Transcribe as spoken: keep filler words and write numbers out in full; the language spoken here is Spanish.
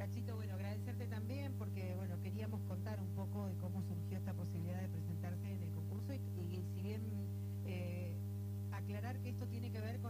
Nachito, bueno, agradecerte también porque, bueno, queríamos contar un poco de cómo surgió esta posibilidad de presentarse en el concurso y, y si bien eh, aclarar que esto tiene que ver con